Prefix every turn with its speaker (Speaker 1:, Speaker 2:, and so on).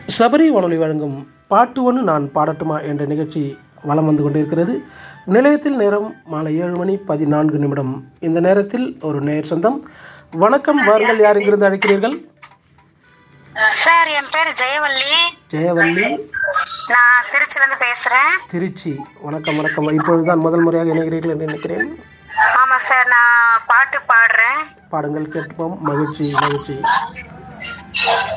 Speaker 1: சபரி வானொலி வழங்கும் பாட்டு ஒன்று நான் பாடட்டுமா என்ற நிகழ்ச்சி வலம் வந்து கொண்டிருக்கிறது. நிலையத்தில் நேரம் மாலை 7:14. இந்த நேரத்தில் ஒரு நேர் சொந்தம். வணக்கம், வாருங்கள். யார் இங்கிருந்து அழைக்கிறீர்கள்?
Speaker 2: சார், என் பேர் ஜெயவள்ளி.
Speaker 1: ஜெயவள்ளி,
Speaker 2: நான் திருச்சியிலேருந்து பேசுகிறேன்.
Speaker 1: திருச்சி. வணக்கம் வணக்கம். இப்பொழுதுதான் முதல் முறையாக இணைகிறீர்கள் என்று நினைக்கிறேன்.
Speaker 2: ஆமாம் சார், நான் பாட்டு பாடுறேன்.
Speaker 1: பாடுங்கள், கேட்போம். மகிழ்ச்சி மகிழ்ச்சி.